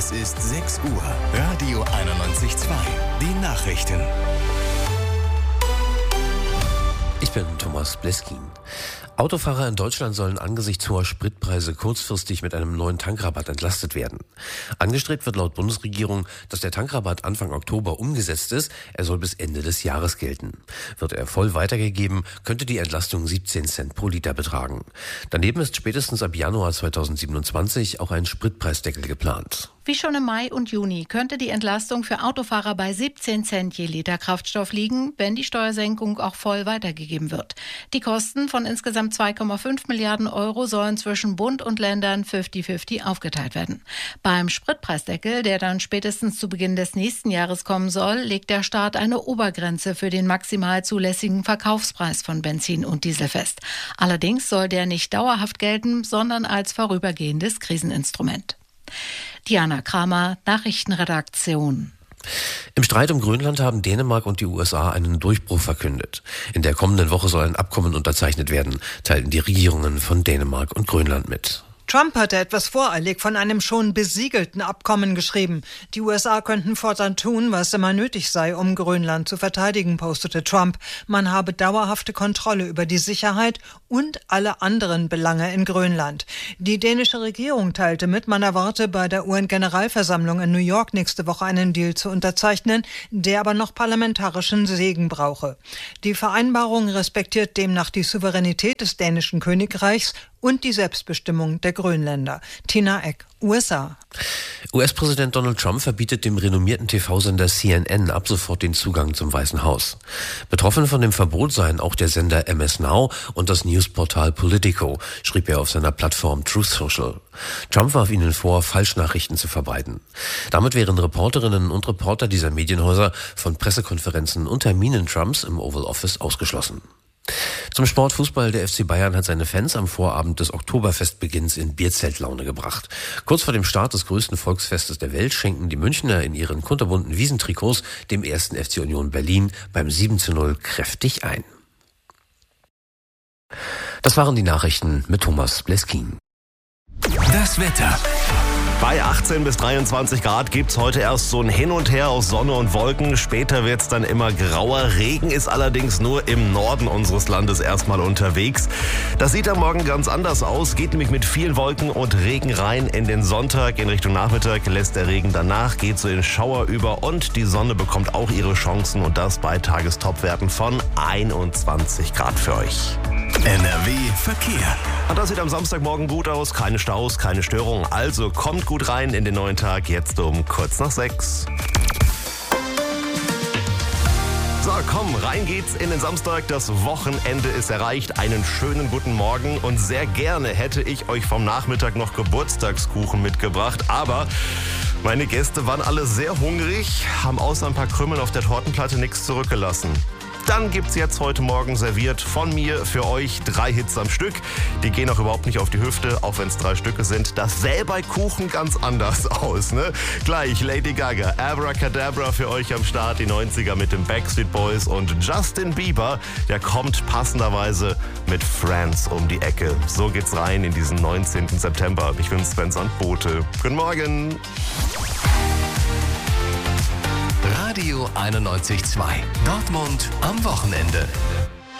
Es ist 6 Uhr. Radio 91.2. Die Nachrichten. Ich bin Thomas Bleskin. Autofahrer in Deutschland sollen angesichts hoher Spritpreise kurzfristig mit einem neuen Tankrabatt entlastet werden. Angestrebt wird laut Bundesregierung, dass der Tankrabatt Anfang Oktober umgesetzt ist. Er soll bis Ende des Jahres gelten. Wird er voll weitergegeben, könnte die Entlastung 17 Cent pro Liter betragen. Daneben ist spätestens ab Januar 2027 auch ein Spritpreisdeckel geplant. Wie schon im Mai und Juni könnte die Entlastung für Autofahrer bei 17 Cent je Liter Kraftstoff liegen, wenn die Steuersenkung auch voll weitergegeben wird. Die Kosten von insgesamt 2,5 Milliarden Euro sollen zwischen Bund und Ländern 50-50 aufgeteilt werden. Beim Spritpreisdeckel, der dann spätestens zu Beginn des nächsten Jahres kommen soll, legt der Staat eine Obergrenze für den maximal zulässigen Verkaufspreis von Benzin und Diesel fest. Allerdings soll der nicht dauerhaft gelten, sondern als vorübergehendes Kriseninstrument. Diana Kramer, Nachrichtenredaktion. Im Streit um Grönland haben Dänemark und die USA einen Durchbruch verkündet. In der kommenden Woche soll ein Abkommen unterzeichnet werden, teilten die Regierungen von Dänemark und Grönland mit. Trump hatte etwas voreilig von einem schon besiegelten Abkommen geschrieben. Die USA könnten fortan tun, was immer nötig sei, um Grönland zu verteidigen, postete Trump. Man habe dauerhafte Kontrolle über die Sicherheit und alle anderen Belange in Grönland. Die dänische Regierung teilte mit, man erwarte bei der UN-Generalversammlung in New York nächste Woche einen Deal zu unterzeichnen, der aber noch parlamentarischen Segen brauche. Die Vereinbarung respektiert demnach die Souveränität des dänischen Königreichs und die Selbstbestimmung der Grönländer. Tina Eck, USA. US-Präsident Donald Trump verbietet dem renommierten TV-Sender CNN ab sofort den Zugang zum Weißen Haus. Betroffen von dem Verbot seien auch der Sender MS Now und das Newsportal Politico, schrieb er auf seiner Plattform Truth Social. Trump warf ihnen vor, Falschnachrichten zu verbreiten. Damit wären Reporterinnen und Reporter dieser Medienhäuser von Pressekonferenzen und Terminen Trumps im Oval Office ausgeschlossen. Zum Sportfußball. Der FC Bayern hat seine Fans am Vorabend des Oktoberfestbeginns in Bierzeltlaune gebracht. Kurz vor dem Start des größten Volksfestes der Welt schenken die Münchner in ihren kunterbunten Wiesentrikots dem 1. FC Union Berlin beim 7:0 kräftig ein. Das waren die Nachrichten mit Thomas Bleskin. Das Wetter. Bei 18 bis 23 Grad gibt's heute erst so ein Hin und Her aus Sonne und Wolken. Später wird's dann immer grauer. Regen ist allerdings nur im Norden unseres Landes erstmal unterwegs. Das sieht am Morgen ganz anders aus. Geht nämlich mit vielen Wolken und Regen rein in den Sonntag. In Richtung Nachmittag lässt der Regen danach, geht so in Schauer über und die Sonne bekommt auch ihre Chancen und das bei Tagestopwerten von 21 Grad für euch. NRW Verkehr. Und das sieht am Samstagmorgen gut aus. Keine Staus, keine Störung. Also kommt gut rein in den neuen Tag. Jetzt um kurz nach 6. So, komm, rein geht's in den Samstag. Das Wochenende ist erreicht. Einen schönen guten Morgen. Und sehr gerne hätte ich euch vom Nachmittag noch Geburtstagskuchen mitgebracht. Aber meine Gäste waren alle sehr hungrig, haben außer ein paar Krümmeln auf der Tortenplatte nichts zurückgelassen. Dann gibt's jetzt heute Morgen serviert von mir für euch 3 Hits am Stück. Die gehen auch überhaupt nicht auf die Hüfte, auch wenn es 3 Stücke sind. Das sähe bei Kuchen ganz anders aus, ne? Gleich Lady Gaga, Abracadabra für euch am Start, die 90er mit den Backstreet Boys und Justin Bieber, der kommt passenderweise mit Friends um die Ecke. So geht's rein in diesen 19. September. Ich bin Sven Sandbote. Guten Morgen. Radio 91.2. Dortmund am Wochenende.